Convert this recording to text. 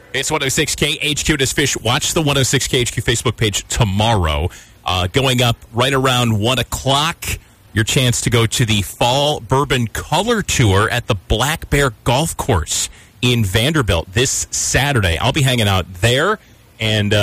It's 106K HQ Does Fish. Watch the 106K HQ Facebook page tomorrow. Going up right around 1 o'clock, your chance to go to the Fall Bourbon Color Tour at the Black Bear Golf Course in Vanderbilt this Saturday. I'll be hanging out there, and